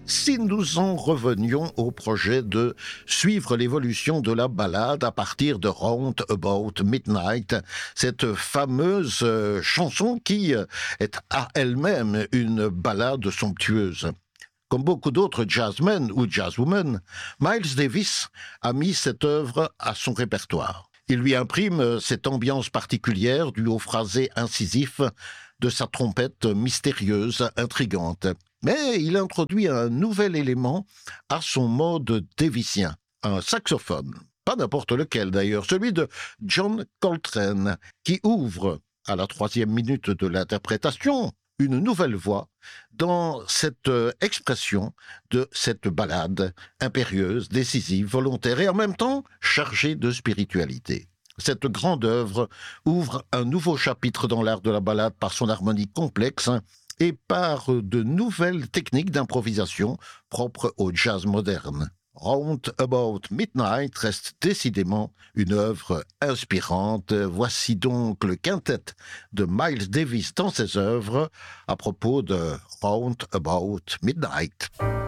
Si nous en revenions au projet de suivre l'évolution de la ballade à partir de Round About Midnight, cette fameuse chanson qui est à elle-même une ballade somptueuse. Comme beaucoup d'autres jazzmen ou jazzwomen, Miles Davis a mis cette œuvre à son répertoire. Il lui imprime cette ambiance particulière du haut phrasé incisif de sa trompette mystérieuse, intrigante. Mais il introduit un nouvel élément à son mode davisien, un saxophone. Pas n'importe lequel d'ailleurs, celui de John Coltrane, qui ouvre, à la 3e minute de l'interprétation, une nouvelle voie dans cette expression de cette ballade impérieuse, décisive, volontaire et en même temps chargée de spiritualité. Cette grande œuvre ouvre un nouveau chapitre dans l'art de la ballade par son harmonie complexe et par de nouvelles techniques d'improvisation propres au jazz moderne. Round About Midnight reste décidément une œuvre inspirante. Voici donc le quintet de Miles Davis dans ses œuvres à propos de Round About Midnight.